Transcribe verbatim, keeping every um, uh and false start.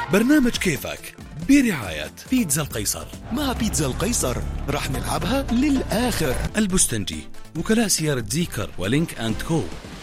برنامج كيفك برعاية بيتزا القيصر. مع بيتزا القيصر رح نلعبها للآخر. البستنجي، وكلاء سيارة زيكر ولينك أند كو.